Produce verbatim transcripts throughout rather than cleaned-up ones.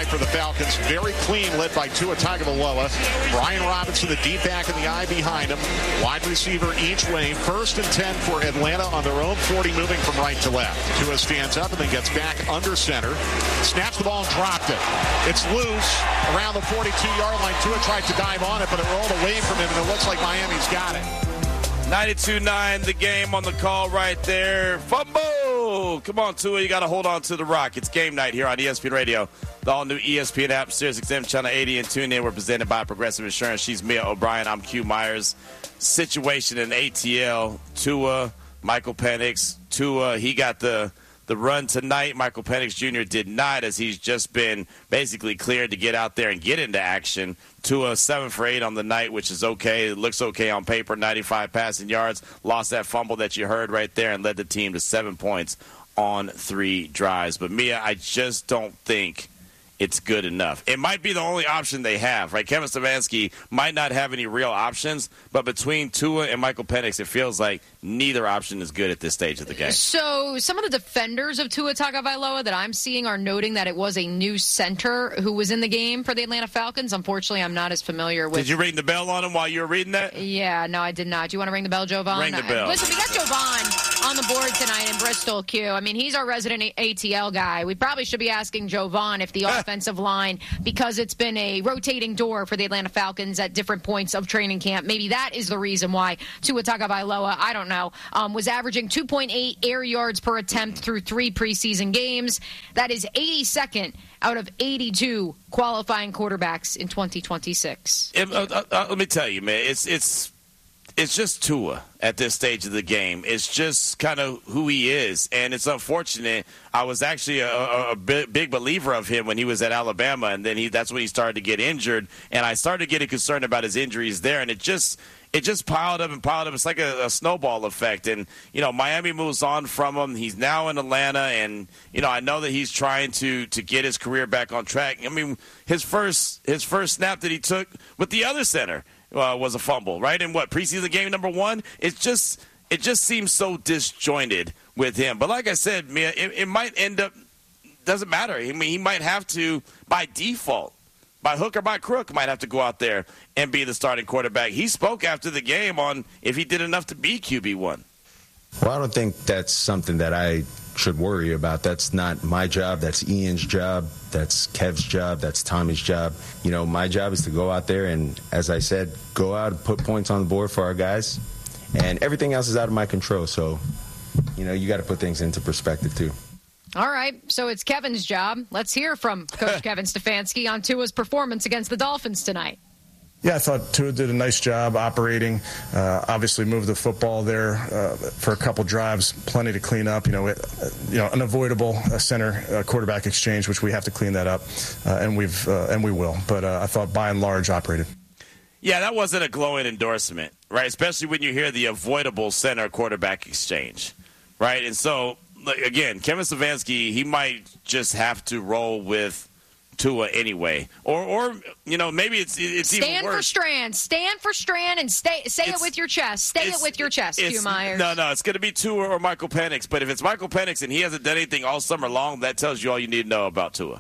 drive for the Falcons. Very clean, led by Tua Tagovailoa. Brian Robinson, the deep back in the eye behind him. Wide receiver each way. First and ten for Atlanta on their own forty, moving from right to left. Tua stands up and then gets back under center. Snaps the ball and dropped it. It's loose around the forty-two-yard line. Tua tried to dive on it, but it rolled away from him, and it looks like Miami's got it. ninety-two nine, the game on the call right there. Fumble! Come on, Tua, you got to hold on to the rock. It's game night here on E S P N Radio. The all-new E S P N app, SiriusXM Channel eighty, and tune in. We're presented by Progressive Insurance. She's Mia O'Brien. I'm Q Myers. Situation in A T L. Tua, Michael Penix. Tua, he got the the run tonight. Michael Penix Junior did not, as he's just been basically cleared to get out there and get into action. Tua, seven for eight on the night, which is okay. It looks okay on paper. ninety-five passing yards. Lost that fumble that you heard right there and led the team to seven points on three drives. But, Mia, I just don't think it's good enough. It might be the only option they have, right? Kevin Stefanski might not have any real options, but between Tua and Michael Penix, it feels like neither option is good at this stage of the game. So some of the defenders of Tua Tagovailoa that I'm seeing are noting that it was a new center who was in the game for the Atlanta Falcons. Unfortunately, I'm not as familiar with... Did you ring the bell on him while you were reading that? Yeah, no, I did not. Do you want to ring the bell, Jovan? Ring the bell. Listen, we got Jovan on the board tonight in Bristol, Q. I mean, he's our resident A T L guy. We probably should be asking Jovan if the offensive line, because it's been a rotating door for the Atlanta Falcons at different points of training camp, maybe that is the reason why Tua Tagovailoa, I don't know, um, was averaging two point eight air yards per attempt through three preseason games. That is eighty-second out of eighty-two qualifying quarterbacks in twenty twenty-six. It, uh, uh, let me tell you, man, it's it's it's just Tua at this stage of the game. It's just kind of who he is, and it's unfortunate. I was actually a, a, a big believer of him when he was at Alabama, and then he that's when he started to get injured, and I started getting concerned about his injuries there, and it just it just piled up and piled up. It's like a, a snowball effect, and, you know, Miami moves on from him. He's now in Atlanta, and, you know, I know that he's trying to to get his career back on track. I mean, his first his first snap that he took with the other center Uh, was a fumble, right? In what, preseason game number one? It just it just seems so disjointed with him. But like I said, Mia, it, it might end up, doesn't matter. I mean, he might have to, by default, by hook or by crook, might have to go out there and be the starting quarterback. He spoke after the game on if he did enough to be Q B one. Well, I don't think that's something that I should worry about. That's not my job. That's Ian's job. That's Kev's job. That's Tommy's job. You know, my job is to go out there and, as I said, go out and put points on the board for our guys. And everything else is out of my control. So, you know, you got to put things into perspective, too. All right, so it's Kevin's job. Let's hear from Coach Kevin Stefanski on Tua's performance against the Dolphins tonight. Yeah, I thought Tua did a nice job operating. Uh, obviously, moved the football there uh, for a couple drives, plenty to clean up. You know, it, uh, you know, unavoidable uh, center uh, quarterback exchange, which we have to clean that up, uh, and we've uh, and we will. But uh, I thought by and large operated. Yeah, that wasn't a glowing endorsement, right? Especially when you hear the avoidable center quarterback exchange, right? And so, again, Kevin Stefanski, he might just have to roll with Tua anyway, or or you know, maybe it's it's stand even worse. for Strand, stand for Strand, and stay say it's, it with your chest. Stay it with your chest, Hugh Myers. No, no, it's going to be Tua or Michael Penix. But if it's Michael Penix and he hasn't done anything all summer long, that tells you all you need to know about Tua.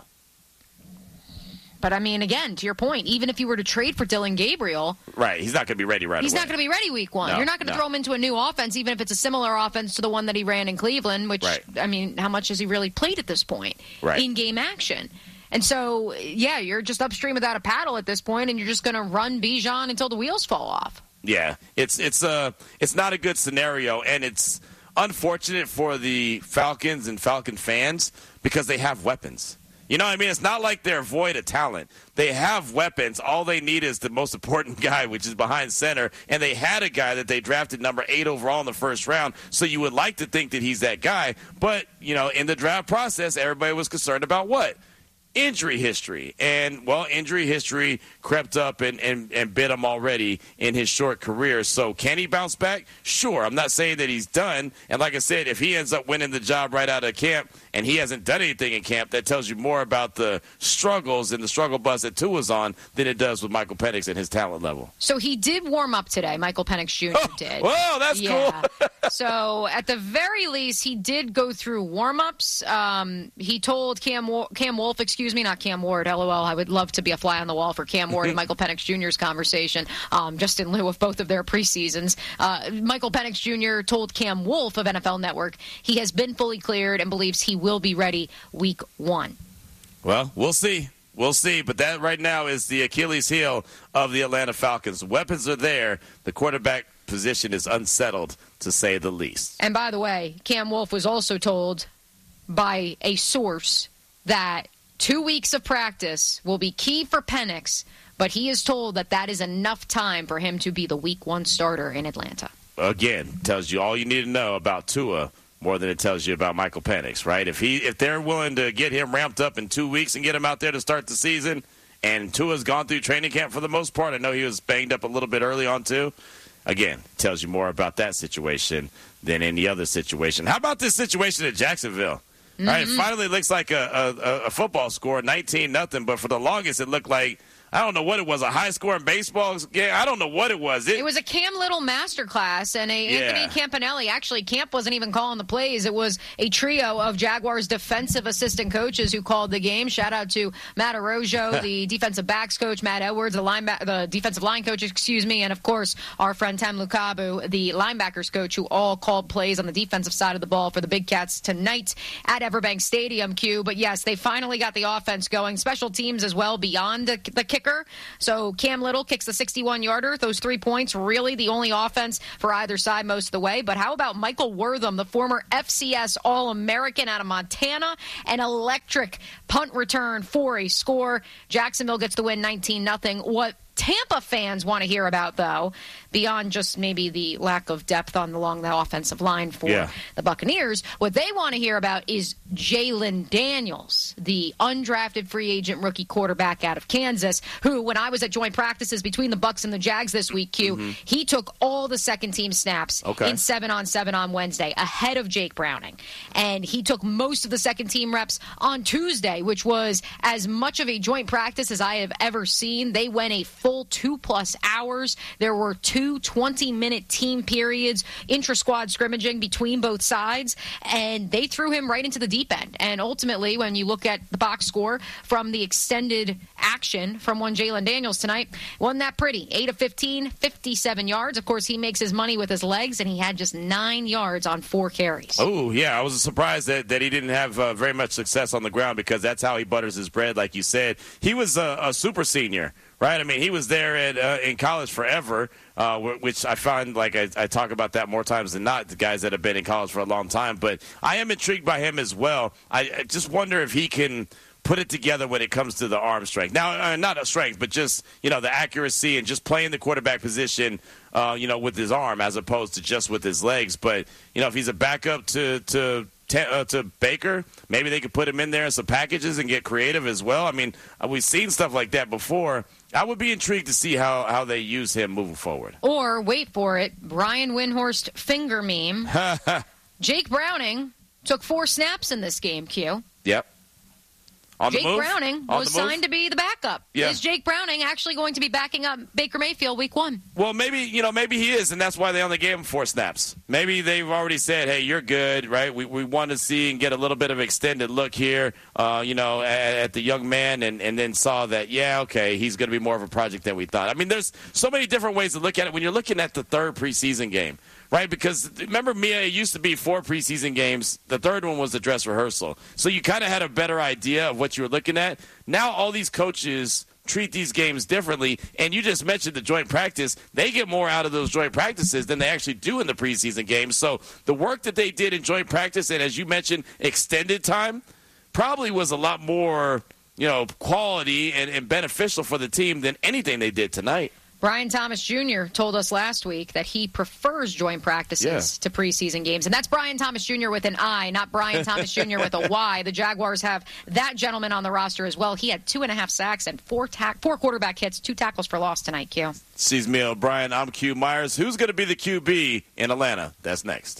But I mean, again, to your point, even if you were to trade for Dylan Gabriel, right, he's not going to be ready right he's away. not going to be ready week one. No, You're not going to no. throw him into a new offense, even if it's a similar offense to the one that he ran in Cleveland. Which right. I mean, how much has he really played at this point right. in game action? And so, yeah, you're just upstream without a paddle at this point, and you're just going to run Bijan until the wheels fall off. Yeah, it's it's uh, it's not a good scenario, and it's unfortunate for the Falcons and Falcon fans because they have weapons. You know what I mean? It's not like they're void of talent. They have weapons. All they need is the most important guy, which is behind center, and they had a guy that they drafted number eight overall in the first round, so you would like to think that he's that guy. But, you know, in the draft process, everybody was concerned about what? Injury history. And, well, injury history crept up and, and, and bit him already in his short career. So can he bounce back? Sure. I'm not saying that he's done. And like I said, if he ends up winning the job right out of camp and he hasn't done anything in camp, that tells you more about the struggles and the struggle bus that Tua's on than it does with Michael Penix and his talent level. So he did warm up today. Michael Penix Junior Oh, did. Whoa, that's yeah. cool. So at the very least, he did go through warm-ups. Um, he told Cam, Cam Wolf, excuse excuse me, not Cam Ward. LOL. I would love to be a fly on the wall for Cam Ward and Michael Penix Junior's conversation, um, just in lieu of both of their preseasons. Uh, Michael Penix Junior told Cam Wolf of N F L Network he has been fully cleared and believes he will be ready week one. Well, we'll see. We'll see. But that right now is the Achilles heel of the Atlanta Falcons. Weapons are there. The quarterback position is unsettled, to say the least. And by the way, Cam Wolf was also told by a source that two weeks of practice will be key for Penix, but he is told that that is enough time for him to be the week one starter in Atlanta. Again, tells you all you need to know about Tua more than it tells you about Michael Penix, right? If he, if they're willing to get him ramped up in two weeks and get him out there to start the season, and Tua's gone through training camp for the most part, I know he was banged up a little bit early on too. Again, tells you more about that situation than any other situation. How about this situation at Jacksonville? Mm-hmm. All right, it finally looks like a, a, a football score, nineteen nothing, but for the longest it looked like, I don't know what it was, a high-scoring baseball game. I don't know what it was. It, it was a Cam Little masterclass, and a yeah. Anthony Campanelli. Actually, Camp wasn't even calling the plays. It was a trio of Jaguars defensive assistant coaches who called the game. Shout out to Matt Arroyo, the defensive backs coach, Matt Edwards, the, lineback- the defensive line coach, excuse me, and, of course, our friend Tem Lukabu, the linebackers coach, who all called plays on the defensive side of the ball for the Big Cats tonight at Everbank Stadium, Q. But, yes, they finally got the offense going. Special teams as well beyond the, the kicker. So Cam Little kicks the sixty-one-yarder. Those three points, really the only offense for either side most of the way. But how about Michael Wortham, the former F C S All-American out of Montana, an electric punt return for a score. Jacksonville gets the win nineteen nothing. What Tampa fans want to hear about, though, beyond just maybe the lack of depth on along the offensive line for yeah. the Buccaneers, what they want to hear about is Jalen Daniels, the undrafted free agent rookie quarterback out of Kansas, who, when I was at joint practices between the Bucs and the Jags this week, Q, mm-hmm. he took all the second-team snaps okay. in seven-on-seven on Wednesday, ahead of Jake Browning. And he took most of the second-team reps on Tuesday, which was as much of a joint practice as I have ever seen. They went a full two-plus hours. There were two twenty-minute team periods, intra-squad scrimmaging between both sides, and they threw him right into the deep end. And ultimately, when you look at the box score from the extended action from one Jalen Daniels tonight, wasn't that pretty. eight of fifteen, fifty-seven yards. Of course, he makes his money with his legs, and he had just nine yards on four carries. Oh, yeah. I was surprised that, that he didn't have uh, very much success on the ground, because that's how he butters his bread, like you said. He was a, a super senior. Right, I mean, he was there at, uh, in college forever, uh, which I find, like, I, I talk about that more times than not, the guys that have been in college for a long time. But I am intrigued by him as well. I, I just wonder if he can put it together when it comes to the arm strength. Now, uh, not a strength, but just, you know, the accuracy and just playing the quarterback position, uh, you know, with his arm as opposed to just with his legs. But, you know, if he's a backup to to Uh, to Baker, maybe they could put him in there in some packages and get creative as well. I mean, uh, we've seen stuff like that before. I would be intrigued to see how, how they use him moving forward. Or, wait for it, Brian Windhorst finger meme. Jake Browning took four snaps in this game, Q. Yep. On Jake the move? Browning On was the move? signed to be the backup. Yeah. Is Jake Browning actually going to be backing up Baker Mayfield week one? Well, maybe, you know, maybe he is, and that's why they only gave him four snaps. Maybe they've already said, hey, you're good, right? We we want to see and get a little bit of extended look here, uh, you know, at, at the young man, and, and then saw that, yeah, okay, he's going to be more of a project than we thought. I mean, there's so many different ways to look at it when you're looking at the third preseason game. Right, because remember, Mia, it used to be four preseason games. The third one was the dress rehearsal. So you kind of had a better idea of what you were looking at. Now all these coaches treat these games differently, and you just mentioned the joint practice. They get more out of those joint practices than they actually do in the preseason games. So the work that they did in joint practice, and as you mentioned, extended time, probably was a lot more, you know, quality and, and beneficial for the team than anything they did tonight. Brian Thomas Junior told us last week that he prefers joint practices yeah. to preseason games. And that's Brian Thomas Junior with an I, not Brian Thomas Junior with a Y. The Jaguars have that gentleman on the roster as well. He had two and a half sacks and four tack, four quarterback hits, two tackles for loss tonight, Q. She's me, O'Brien. I'm Q Myers. Who's going to be the Q B in Atlanta? That's next.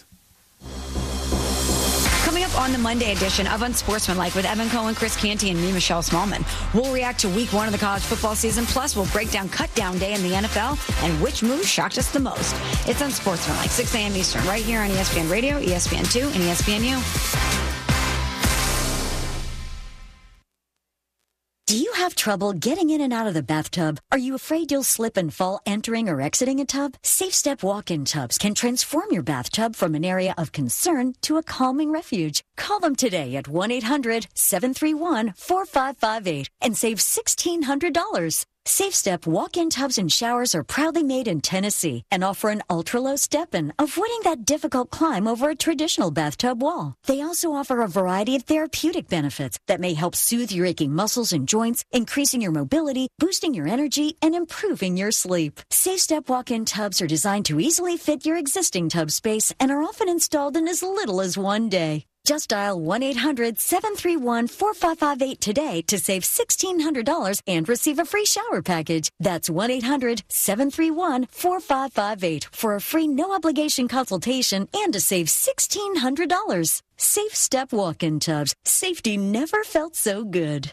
Coming up on the Monday edition of Unsportsmanlike with Evan Cohen, Chris Canty, and me, Michelle Smallman, we'll react to week one of the college football season. Plus, we'll break down cut down day in the N F L and which move shocked us the most. It's Unsportsmanlike, six a.m. Eastern, right here on E S P N Radio, E S P N two, and E S P N U. Do you have trouble getting in and out of the bathtub? Are you afraid you'll slip and fall entering or exiting a tub? Safe Step walk-in tubs can transform your bathtub from an area of concern to a calming refuge. Call them today at one eight hundred seven three one four five five eight and save sixteen hundred dollars. Safe Step walk-in tubs and showers are proudly made in Tennessee and offer an ultra-low step-in, avoiding that difficult climb over a traditional bathtub wall. They also offer a variety of therapeutic benefits that may help soothe your aching muscles and joints, increasing your mobility, boosting your energy, and improving your sleep. Safe Step walk-in tubs are designed to easily fit your existing tub space and are often installed in as little as one day. Just dial one eight hundred seven three one four five five eight today to save sixteen hundred dollars and receive a free shower package. That's one eight hundred seven three one four five five eight for a free no-obligation consultation and to save sixteen hundred dollars. Safe Step walk-in tubs. Safety never felt so good.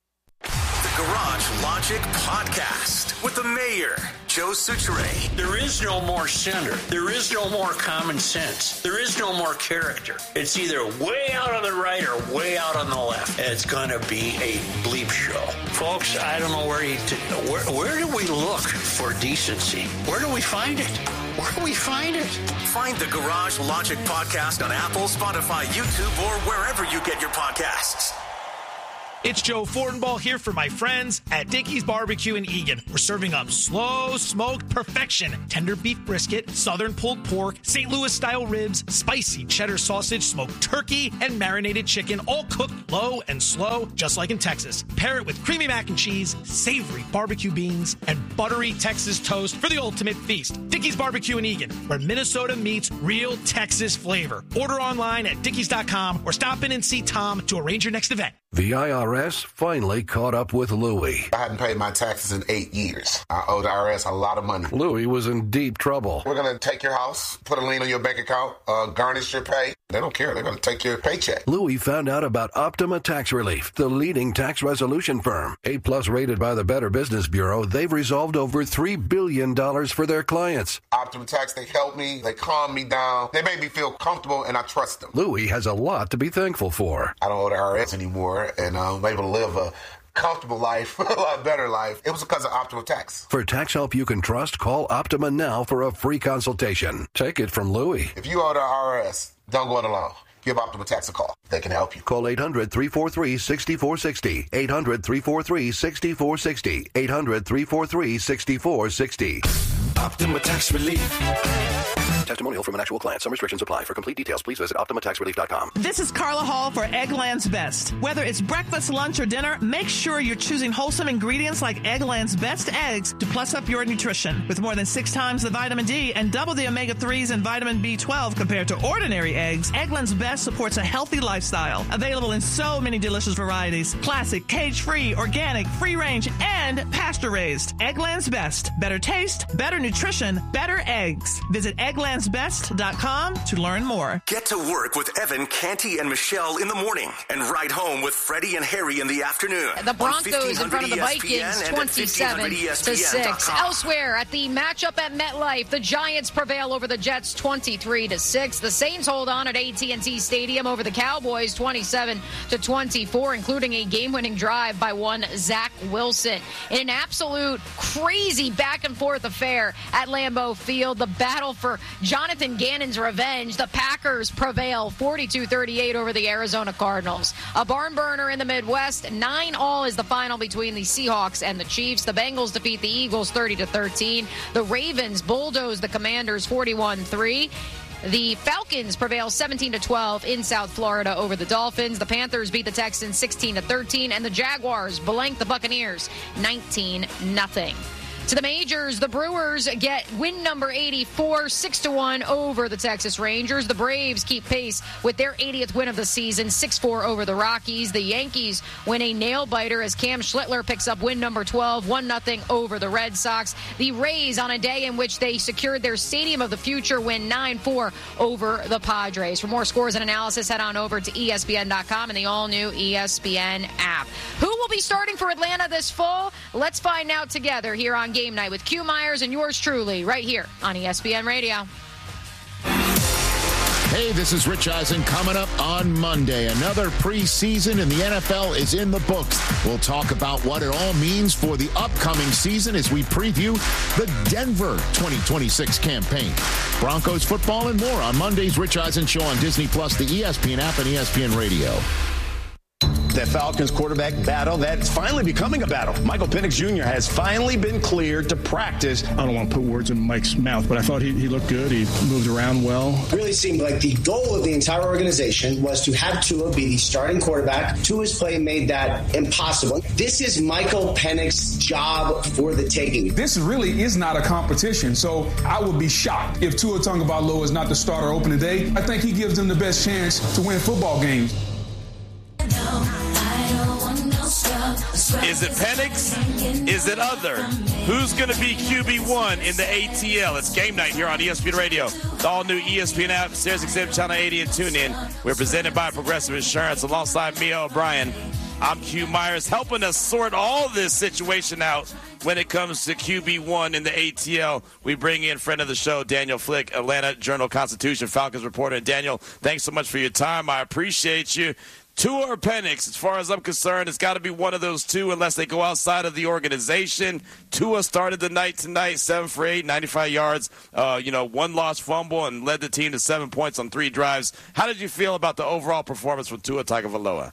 The Garage Logic Podcast with the mayor, Joe Soucheray. There is no more center. There is no more common sense. There is no more character. It's either way out on the right or way out on the left. And it's going to be a bleep show. Folks, I don't know where you, t- where, where do we look for decency? Where do we find it? Where do we find it? Find the Garage Logic Podcast on Apple, Spotify, YouTube, or wherever you get your podcasts. It's Joe Fortenbaugh here for my friends at Dickey's Barbecue in Eagan. We're serving up slow smoked perfection, tender beef brisket, southern pulled pork, Saint Louis style ribs, spicy cheddar sausage, smoked turkey, and marinated chicken, all cooked low and slow, just like in Texas. Pair it with creamy mac and cheese, savory barbecue beans, and buttery Texas toast for the ultimate feast. Dickey's Barbecue in Eagan, where Minnesota meets real Texas flavor. Order online at dickeys dot com or stop in and see Tom to arrange your next event. The I R S finally caught up with Louie. I hadn't paid my taxes in eight years. I owe the I R S a lot of money. Louie was in deep trouble. We're going to take your house, put a lien on your bank account, uh, garnish your pay. They don't care. They're going to take your paycheck. Louie found out about Optima Tax Relief, the leading tax resolution firm. A-plus rated by the Better Business Bureau, they've resolved over three billion dollars for their clients. Optima Tax, they helped me. They calmed me down. They made me feel comfortable, and I trust them. Louie has a lot to be thankful for. I don't owe the I R S anymore, and I'm able to live a comfortable life, a lot better life. It was because of Optima Tax. For tax help you can trust, call Optima now for a free consultation. Take it from Louie. If you owe the I R S, don't go it alone. Give Optima Tax a call. They can help you. Call eight hundred three four three six four six zero. eight hundred three four three six four six zero. eight hundred three four three six four six zero. Optima Tax Relief. Testimonial from an actual client. Some restrictions apply. For complete details, please visit optima tax relief dot com. This is Carla Hall for Eggland's Best. Whether it's breakfast, lunch, or dinner, make sure you're choosing wholesome ingredients like Eggland's Best eggs to plus up your nutrition. With more than six times the vitamin D and double the omega threes and vitamin B twelve compared to ordinary eggs, Eggland's Best supports a healthy lifestyle. Available in so many delicious varieties. Classic, cage-free, organic, free-range, and pasture-raised. Eggland's Best. Better taste, better nutrition, better eggs. Visit egglands best dot com to learn more. Get to work with Evan, Canty, and Michelle in the morning and ride home with Freddie and Harry in the afternoon. The Broncos in front of the Vikings, twenty-seven to six. Elsewhere at the matchup at MetLife, the Giants prevail over the Jets, twenty-three to six. The Saints hold on at A T and T Stadium over the Cowboys, twenty-seven to twenty-four, including a game-winning drive by one Zach Wilson. In an absolute crazy back-and-forth affair at Lambeau Field, the battle for Jonathan Gannon's revenge, the Packers prevail forty-two thirty-eight over the Arizona Cardinals. A barn burner in the Midwest. nine all is the final between the Seahawks and the Chiefs. The Bengals defeat the Eagles thirty to thirteen. The Ravens bulldoze the Commanders forty-one three. The Falcons prevail seventeen to twelve in South Florida over the Dolphins. The Panthers beat the Texans sixteen to thirteen, and the Jaguars blank the Buccaneers nineteen nothing. To the majors, the Brewers get win number eighty-four, six to one over the Texas Rangers. The Braves keep pace with their eightieth win of the season, six four over the Rockies. The Yankees win a nail-biter as Cam Schlittler picks up win number twelve, one nothing over the Red Sox. The Rays, on a day in which they secured their Stadium of the Future, win nine four over the Padres. For more scores and analysis, head on over to E S P N dot com and the all-new E S P N app. Who will be starting for Atlanta this fall? Let's find out together here on Game Night with Q Myers and yours truly right here on E S P N Radio. Hey, this is Rich Eisen coming up on Monday. Another preseason in the N F L is in the books. We'll talk about what it all means for the upcoming season as we preview the Denver twenty twenty-six campaign. Broncos football and more on Monday's Rich Eisen Show on Disney Plus, the E S P N app, and E S P N Radio. That Falcons quarterback battle, that's finally becoming a battle. Michael Penix Junior has finally been cleared to practice. I don't want to put words in Mike's mouth, but I thought he, he looked good. He moved around well. It really seemed like the goal of the entire organization was to have Tua be the starting quarterback. Tua's play made that impossible. This is Michael Penix's job for the taking. This really is not a competition, so I would be shocked if Tua Tagovailoa is not the starter opening day. I think he gives them the best chance to win football games. Is it Penix? Is it other? Who's going to be Q B one in the A T L? It's game night here on E S P N Radio. The all-new E S P N app, Sirius X M Channel eighty, and tune in. We're presented by Progressive Insurance. Alongside Mia O'Brien, I'm Q Myers, helping us sort all this situation out when it comes to Q B one in the A T L. We bring in friend of the show, Daniel Flick, Atlanta Journal-Constitution, Falcons reporter. And Daniel, thanks so much for your time. I appreciate you. Tua or Penix, as far as I'm concerned, it's got to be one of those two unless they go outside of the organization. Tua started the night tonight, seven for eight, ninety-five yards, uh, you know, one lost fumble, and led the team to seven points on three drives. How did you feel about the overall performance from Tua Tagovailoa?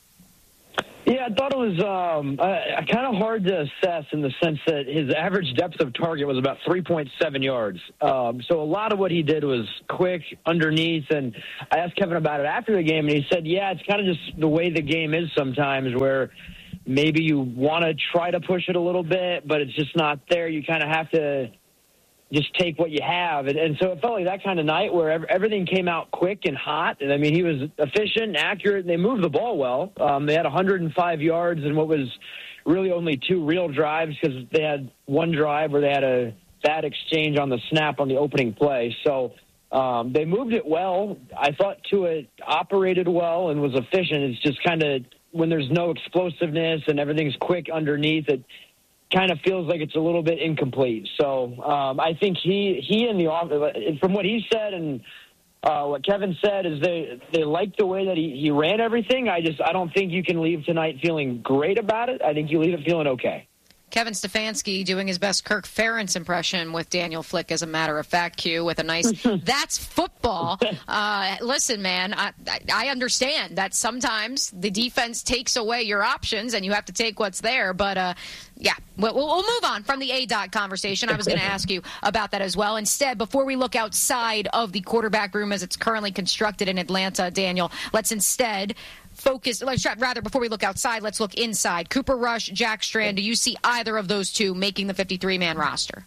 Yeah, I thought it was um, uh, kind of hard to assess in the sense that his average depth of target was about three point seven yards. Um, so a lot of what he did was quick, underneath, and I asked Kevin about it after the game, and he said, yeah, it's kind of just the way the game is sometimes where maybe you want to try to push it a little bit, but it's just not there. You kind of have to just take what you have. And, and so it felt like that kind of night where ev- everything came out quick and hot. And, I mean, he was efficient and accurate, and they moved the ball well. Um, they had one hundred five yards in what was really only two real drives because they had one drive where they had a bad exchange on the snap on the opening play. So um, they moved it well. I thought Tua operated well and was efficient. It's just kind of when there's no explosiveness and everything's quick underneath, it kind of feels like it's a little bit incomplete. So um, I think he he and the from what he said and uh, what Kevin said is they they liked the way that he, he ran everything. I just I don't think you can leave tonight feeling great about it. I think you leave it feeling okay. Kevin Stefanski doing his best Kirk Ferentz impression with Daniel Flick, as a matter of fact, Q, with a nice, that's football. Uh, listen, man, I, I understand that sometimes the defense takes away your options and you have to take what's there. But, uh, yeah, we'll, we'll move on from the A DOT conversation. I was going to ask you about that as well. Instead, before we look outside of the quarterback room as it's currently constructed in Atlanta, Daniel, let's instead focus, let's try, rather, before we look outside, let's look inside. Cooper Rush, Jack Strand, do you see either of those two making the fifty-three man roster?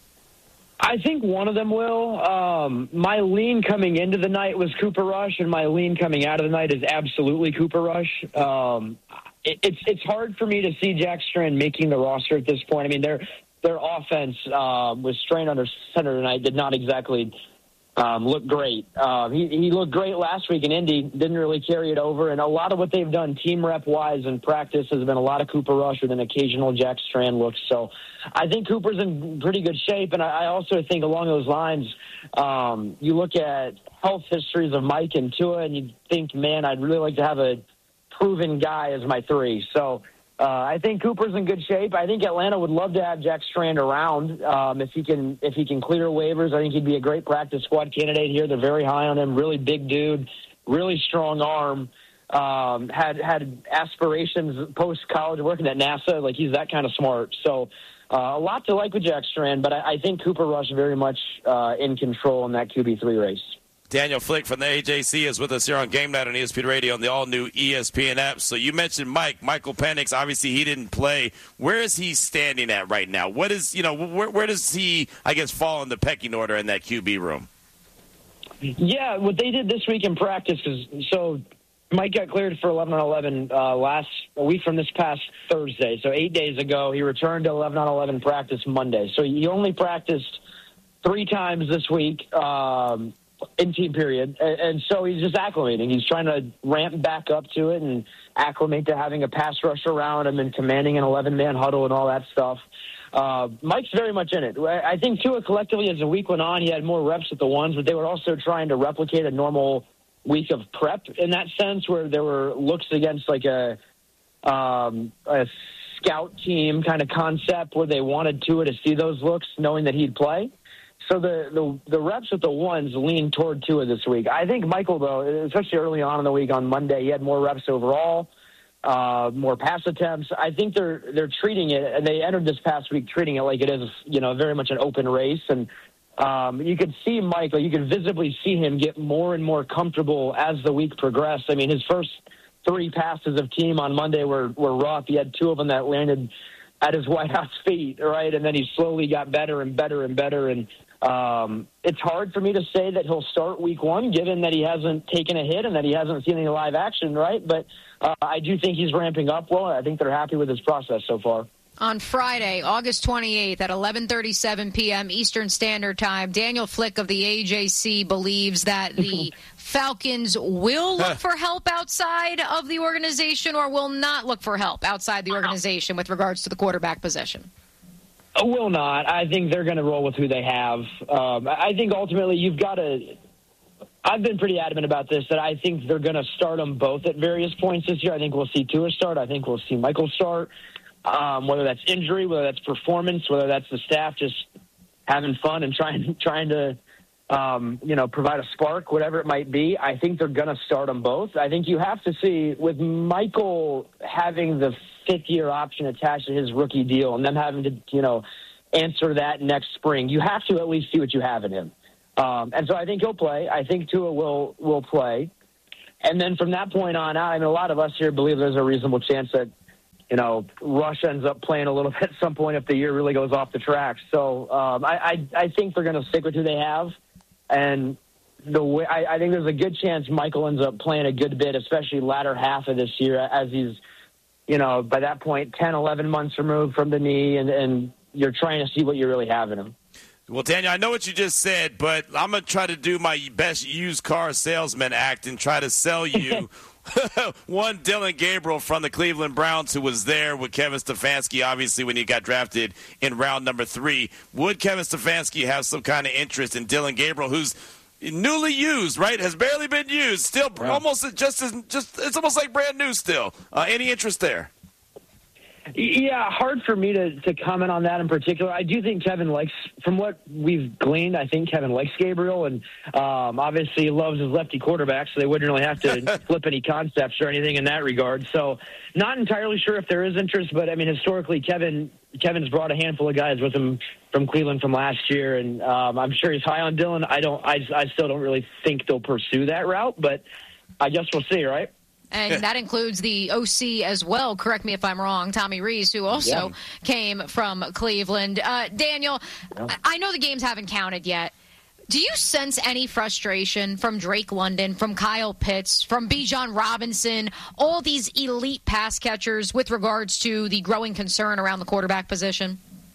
I think one of them will. Um, my lean coming into the night was Cooper Rush, and my lean coming out of the night is absolutely Cooper Rush. Um, it, it's it's hard for me to see Jack Strand making the roster at this point. I mean, their their offense uh, was strained under center tonight, did not exactly Um, looked great. Uh, he, he looked great last week in Indy, didn't really carry it over, and a lot of what they've done team rep-wise in practice has been a lot of Cooper Rush with an occasional Jack Strand looks. So I think Cooper's in pretty good shape, and I, I also think along those lines, um, you look at health histories of Mike and Tua, and you think, man, I'd really like to have a proven guy as my three. So Uh, I think Cooper's in good shape. I think Atlanta would love to have Jack Strand around um, if he can if he can clear waivers. I think he'd be a great practice squad candidate here. They're very high on him. Really big dude, really strong arm. Um, had had aspirations post college working at NASA. Like he's that kind of smart. So uh, a lot to like with Jack Strand. But I, I think Cooper Rush very much uh, in control in that Q B three race. Daniel Flick from the A J C is with us here on Game Night on E S P N Radio and the all-new E S P N app. So you mentioned Mike, Michael Penix. Obviously, he didn't play. Where is he standing at right now? What is, you know, where, where does he, I guess, fall in the pecking order in that Q B room? Yeah, what they did this week in practice is, so Mike got cleared for eleven on eleven uh, last a week from this past Thursday. So eight days ago, he returned to eleven on eleven practice Monday. So he only practiced three times this week. Um, in team period. And, and so he's just acclimating. He's trying to ramp back up to it and acclimate to having a pass rush around him and commanding an eleven man huddle and all that stuff. Uh, Mike's very much in it. I think Tua collectively as the week went on, he had more reps at the ones, but they were also trying to replicate a normal week of prep in that sense, where there were looks against like a um, a scout team kind of concept where they wanted Tua to see those looks, knowing that he'd play. So the, the the reps with the ones lean toward Tua this week. I think Michael, though, especially early on in the week on Monday, he had more reps overall, uh, more pass attempts. I think they're they're treating it, and they entered this past week treating it like it is, you know, very much an open race. And um, you could see Michael, you could visibly see him get more and more comfortable as the week progressed. I mean, his first three passes of team on Monday were, were rough. He had two of them that landed at his White House feet, right? And then he slowly got better and better and better. And um, it's hard for me to say that he'll start week one, given that he hasn't taken a hit and that he hasn't seen any live action, right? But uh, I do think he's ramping up well. I think they're happy with his process so far. On Friday, August twenty-eighth at eleven thirty-seven p.m. Eastern Standard Time, Daniel Flick of the A J C believes that the Falcons will look for help outside of the organization or will not look for help outside the organization with regards to the quarterback position. Will not. I think they're going to roll with who they have. Um, I think ultimately you've got to – I've been pretty adamant about this, that I think they're going to start them both at various points this year. I think we'll see Tua start. I think we'll see Michael start. Um, whether that's injury, whether that's performance, whether that's the staff just having fun and trying trying to, um, you know, provide a spark, whatever it might be, I think they're going to start them both. I think you have to see, with Michael having the fifth-year option attached to his rookie deal and them having to, you know, answer that next spring, you have to at least see what you have in him. Um, and so I think he'll play. I think Tua will will play. And then from that point on out, I mean, a lot of us here believe there's a reasonable chance that, you know, Rush ends up playing a little bit at some point if the year really goes off the tracks. So um, I, I, I think they're going to stick with who they have. And the way I, I think there's a good chance Michael ends up playing a good bit, especially latter half of this year, as he's, you know, by that point, ten, eleven months removed from the knee, and, and you're trying to see what you really have in him. Well, Daniel, I know what you just said, but I'm going to try to do my best used car salesman act and try to sell you one Dylan Gabriel from the Cleveland Browns, who was there with Kevin Stefanski, obviously, when he got drafted in round number three. Would Kevin Stefanski have some kind of interest in Dylan Gabriel, who's newly used, right? Has barely been used, still yeah. almost just as just it's almost like brand new still. Uh, any interest there? Yeah, hard for me to, to comment on that in particular. I do think Kevin likes, from what we've gleaned, I think Kevin likes Gabriel, and um, obviously he loves his lefty quarterback, so they wouldn't really have to flip any concepts or anything in that regard. So not entirely sure if there is interest, but, I mean, historically, Kevin Kevin's brought a handful of guys with him from Cleveland from last year, and um, I'm sure he's high on Dylan. I don't. I, I still don't really think they'll pursue that route, but I guess we'll see, right? And that includes the O C as well, correct me if I'm wrong, Tommy Rees, who also yeah. came from Cleveland. Uh, Daniel, yeah. I know the games haven't counted yet. Do you sense any frustration from Drake London, from Kyle Pitts, from Bijan Robinson, all these elite pass catchers with regards to the growing concern around the quarterback position?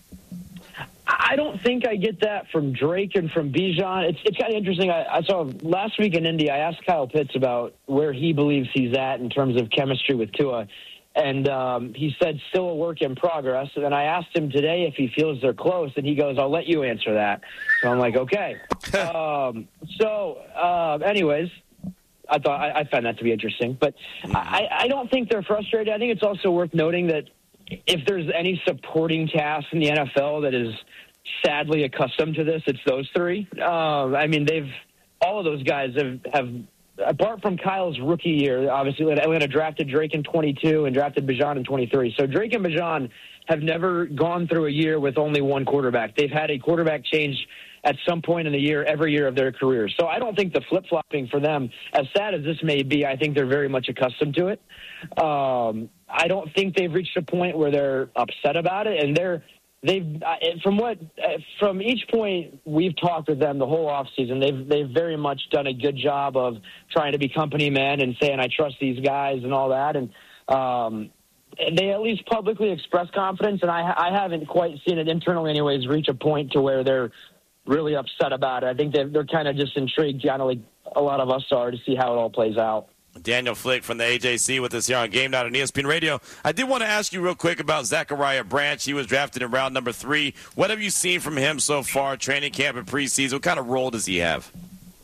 I don't think I get that from Drake and from Bijan. It's it's kind of interesting. I, I saw last week in Indy, I asked Kyle Pitts about where he believes he's at in terms of chemistry with Tua, and um, he said still a work in progress. And then I asked him today if he feels they're close, and he goes, "I'll let you answer that." So I'm like, okay. um, so, uh, anyways, I thought I, I found that to be interesting, but I, I don't think they're frustrated. I think it's also worth noting that if there's any supporting cast in the N F L that is sadly accustomed to this, it's those three. Uh, I mean, they've all of those guys have, have, apart from Kyle's rookie year, obviously Atlanta drafted Drake in twenty-two and drafted Bijan in twenty-three. So Drake and Bijan have never gone through a year with only one quarterback. They've had a quarterback change at some point in the year, every year of their careers. So I don't think the flip-flopping for them, as sad as this may be, I think they're very much accustomed to it. Um, I don't think they've reached a point where they're upset about it, and they're they've from what from each point we've talked with them the whole offseason, they've they've very much done a good job of trying to be company men and saying I trust these guys and all that, and um, they at least publicly express confidence, and I I haven't quite seen it internally anyways reach a point to where they're really upset about it. I think they're, they're kind of just intrigued, kind of like a lot of us are, to see how it all plays out. Daniel Flick from the A J C with us here on Game Night on E S P N Radio. I did want to ask you real quick about Zachariah Branch. He was drafted in round number three. What have you seen from him so far, training camp and preseason? What kind of role does he have?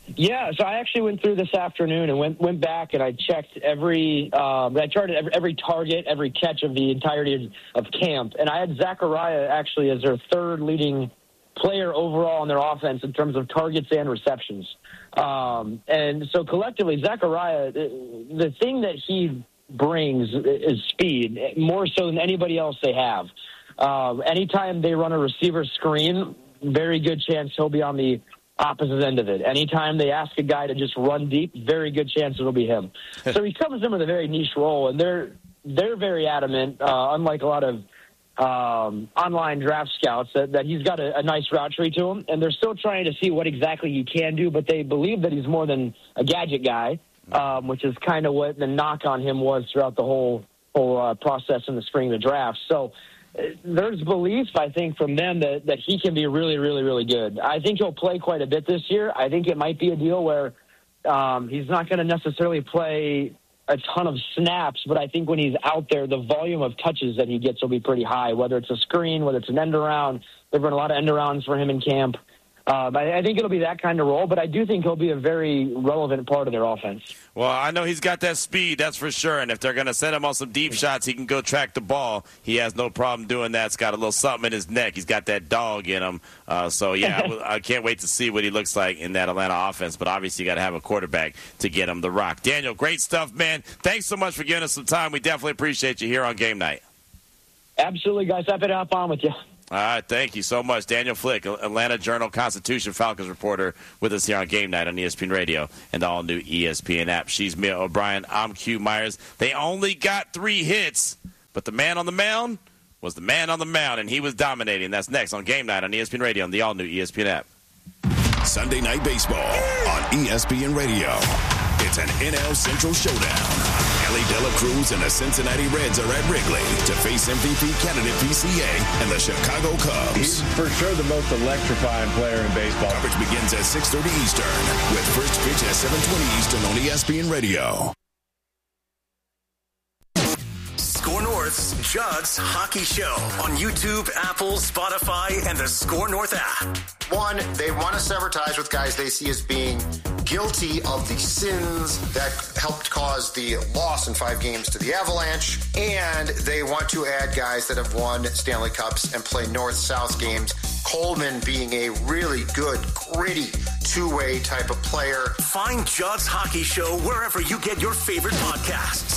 Yeah, so I actually went through this afternoon and went went back and I checked every um, I charted every, every target, every catch of the entirety of, of camp, and I had Zachariah actually as their third leading player overall in their offense in terms of targets and receptions. Um, and so collectively, Zachariah, the, the thing that he brings is speed, more so than anybody else they have. Uh, anytime they run a receiver screen, very good chance he'll be on the opposite end of it. Anytime they ask a guy to just run deep, very good chance it'll be him. So he comes in with a very niche role, and they're they're very adamant, uh, unlike a lot of um, online draft scouts, that, that he's got a, a nice route tree to him, and they're still trying to see what exactly he can do, but they believe that he's more than a gadget guy, um, which is kind of what the knock on him was throughout the whole, whole uh, process in the spring of the draft. So there's belief, I think, from them that, that he can be really, really, really good. I think he'll play quite a bit this year. I think it might be a deal where um, he's not going to necessarily play a ton of snaps, but I think when he's out there, the volume of touches that he gets will be pretty high, whether it's a screen, whether it's an end around. They've run a lot of end arounds for him in camp. Uh, but I think it'll be that kind of role, but I do think he'll be a very relevant part of their offense. Well, I know he's got that speed, that's for sure, and if they're going to send him on some deep shots, he can go track the ball. He has no problem doing that. He's got a little something in his neck. He's got that dog in him. Uh, so, yeah, I, I can't wait to see what he looks like in that Atlanta offense, but obviously you got to have a quarterback to get him the rock. Daniel, great stuff, man. Thanks so much for giving us some time. We definitely appreciate you here on Game Night. Absolutely, guys. Happy to hop on with you. All right, thank you so much. Daniel Flick, Atlanta Journal-Constitution Falcons reporter with us here on Game Night on E S P N Radio and the all-new E S P N app. She's Mia O'Brien. I'm Q Myers. They only got three hits, but the man on the mound was the man on the mound, and he was dominating. That's next on Game Night on E S P N Radio and the all-new E S P N app. Sunday Night Baseball on E S P N Radio. It's an N L Central showdown. Ellie De La Cruz and the Cincinnati Reds are at Wrigley to face M V P candidate P C A and the Chicago Cubs. He's for sure the most electrifying player in baseball. Coverage begins at six thirty Eastern with first pitch at seven twenty Eastern on E S P N Radio. Score North's Judd's Hockey Show on YouTube, Apple, Spotify, and the Score North app. One, they want to sever ties with guys they see as being guilty of the sins that helped cause the loss in five games to the Avalanche, and they want to add guys that have won Stanley Cups and play North-South games. Coleman being a really good, gritty, two-way type of player. Find Judd's Hockey Show wherever you get your favorite podcasts.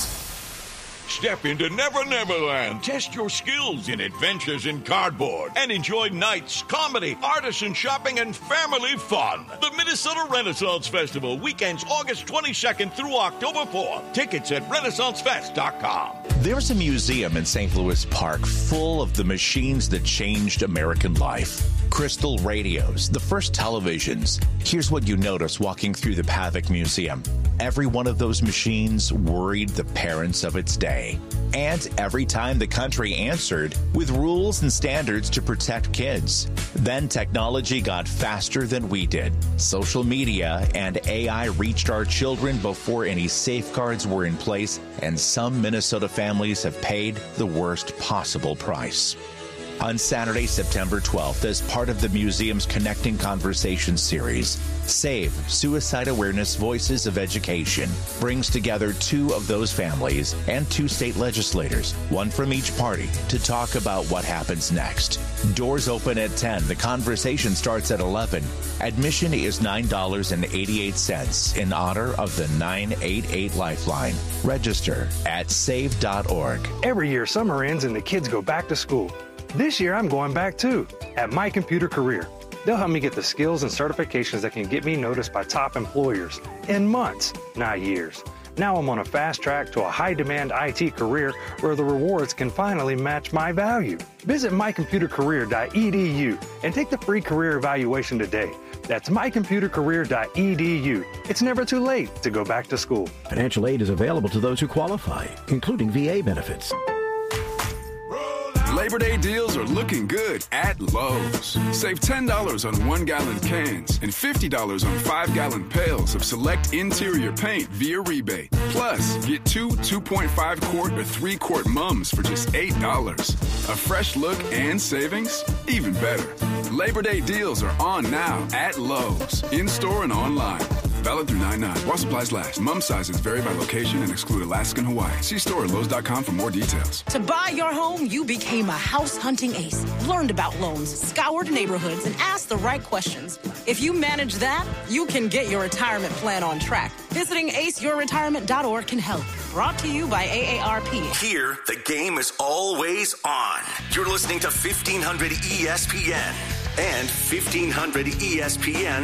Step into Never Never Land. Test your skills in adventures in cardboard and enjoy nights, comedy, artisan shopping, and family fun. The Minnesota Renaissance Festival, weekends August twenty-second through October fourth. Tickets at renaissance fest dot com. There's a museum in Saint Louis Park full of the machines that changed American life. Crystal radios, the first televisions. Here's what you notice walking through the Pavic Museum. Every one of those machines worried the parents of its day. And every time the country answered with rules and standards to protect kids. Then technology got faster than we did. Social media and A I reached our children before any safeguards were in place, and some Minnesota families have paid the worst possible price. On Saturday, September twelfth, as part of the museum's Connecting Conversations series, SAVE, Suicide Awareness Voices of Education, brings together two of those families and two state legislators, one from each party, to talk about what happens next. Doors open at ten. The conversation starts at eleven. Admission is nine dollars and eighty-eight cents in honor of the nine eight eight Lifeline. Register at save dot org. Every year, summer ends and the kids go back to school. This year, I'm going back too, at My Computer Career. They'll help me get the skills and certifications that can get me noticed by top employers in months, not years. Now I'm on a fast track to a high-demand I T career where the rewards can finally match my value. Visit my computer career dot e d u and take the free career evaluation today. That's my computer career dot e d u. It's never too late to go back to school. Financial aid is available to those who qualify, including V A benefits. Labor Day deals are looking good at Lowe's. Save ten dollars on one-gallon cans and fifty dollars on five-gallon pails of select interior paint via rebate. Plus, get two two point five quart or three quart mums for just eight dollars. A fresh look and savings? Even better. Labor Day deals are on now at Lowe's, in-store and online. Valid through nine nine. While supplies last. Mum sizes vary by location and exclude Alaska and Hawaii. See store at Lowe's dot com for more details. To buy your home, you became a house hunting ace. Learned about loans, scoured neighborhoods, and asked the right questions. If you manage that, you can get your retirement plan on track. Visiting ace your retirement dot org can help. Brought to you by A A R P. Here, the game is always on. You're listening to fifteen hundred E S P N and fifteen hundred E S P N